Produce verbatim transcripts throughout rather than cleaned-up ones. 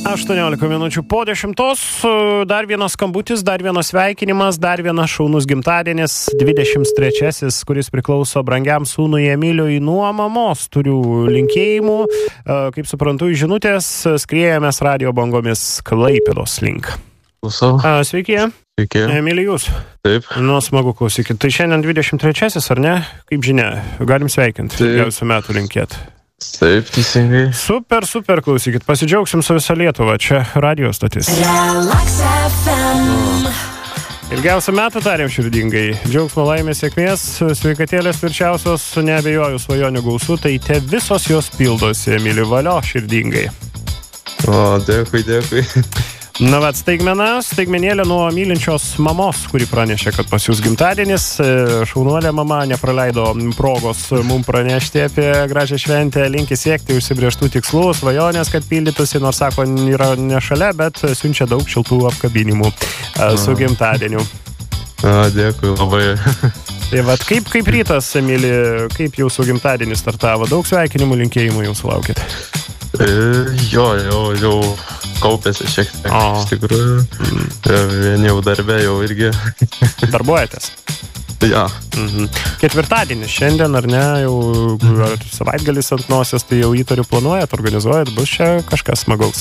aštuoniolika minučių po dešimtos, dar vienas skambutis, dar vienas sveikinimas, dar vienas šaunus gimtadienis, dvidešimt trečiasis, kuris priklauso brangiam sūnui Emiliui nuo mamos. Turiu linkėjimų, kaip suprantu, žinutės, skriejamės radio bangomis Klaipėdos link. Klausau. Sveiki. Sveiki. Emilijus. Taip. Nu, smagu klausykit. Tai šiandien dvidešimt trečiasis, ar ne? Kaip žinia, galim sveikinti. Geriausių metų linkėti. Taip, teisingai. Super, super, klausykit. Pasidžiaugsim su visa Lietuva. Čia radio stotis. Relax F M. Ilgiausių metų tariam širdingai. Džiaugsmo, laimės, sėkmės, sveikatėlės tvirčiausios, neabejoju svajonių gausų, tai te visos jos pildosi, Emili, valio širdingai. O, dėkui, dėkui. Na, bet staigmena, staigmenėlė nuo mylinčios mamos, kuri pranešė, kad pas jūs gimtadienis. Šaunuolė mama nepraleido progos mum pranešti apie gražią šventę, linki siekti užsibrėžtų tikslų, svajonės, kad pildytųsi, nors sako, yra ne šalia, bet siunčia daug šiltų apkabinimų su gimtadieniu. O, dėkui labai. Tai vat, kaip, kaip rytas, Emili, kaip jūsų gimtadienis startavo? Daug sveikinimų, linkėjimų jūs laukit? E, jo, jau, jau kaupėsi šiek tiek, o. Iš tikrųjų. Vieni jau darbė, jau irgi. Darbuojatės? Ja. Mhm. Ketvirtadienis šiandien, ar ne, jau ar savaitgalis ant nosies, tai jau įtariu planuojat, organizuojat, bus čia kažkas smagaus?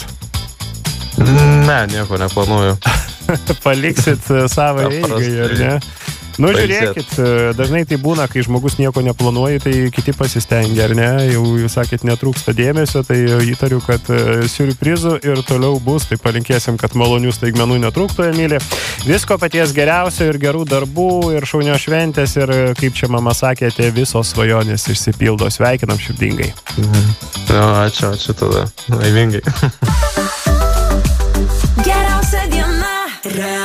Ne, nieko neplanuoju. Paliksit savo eigai, ar ne? Nu, žiūrėkit, dažnai tai būna, kai žmogus nieko neplanuoja, tai kiti pasistengia, ar ne? Jau jūs sakėt, netrūksta dėmesio, tai įtariu, kad siurprizų ir toliau bus, tai palinkėsim, kad malonių staigmenų netrūktų, Emilė. Visko paties geriausio ir gerų darbų, ir šaunio šventės, ir, kaip čia mama sakėte, visos svajonės išsipildo. Sveikinam širdingai. Mhm. Jo, ačiū, ačiū tada. Laimingai. Geriausia diena.